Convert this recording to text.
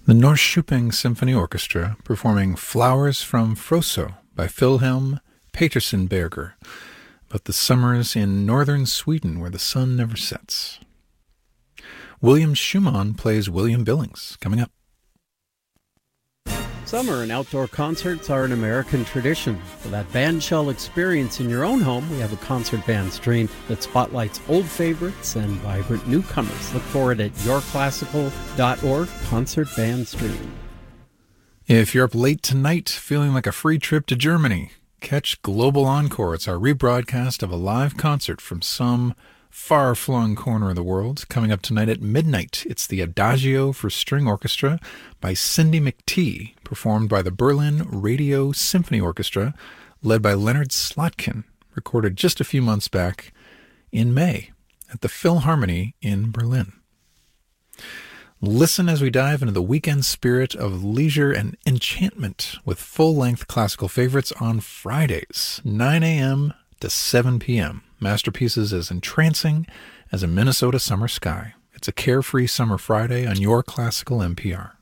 The Norrköping Symphony Orchestra performing Flowers from Froso by Wilhelm Petersenberger about the summers in northern Sweden where the sun never sets. William Schumann plays William Billings, coming up. Summer and outdoor concerts are an American tradition. For that bandshell experience in your own home, we have a concert band stream that spotlights old favorites and vibrant newcomers. Look for it at yourclassical.org, concert band stream. If you're up late tonight feeling like a free trip to Germany, catch Global Encore. It's our rebroadcast of a live concert from some far-flung corner of the world. Coming up tonight at midnight, it's the Adagio for String Orchestra by Cindy McTee, performed by the Berlin Radio Symphony Orchestra, led by Leonard Slotkin, recorded just a few months back in May at the Philharmonie in Berlin. Listen as we dive into the weekend spirit of leisure and enchantment with full-length classical favorites on Fridays, 9 a.m. to 7 p.m. Masterpieces as entrancing as a Minnesota summer sky. It's a carefree summer Friday on Your Classical NPR.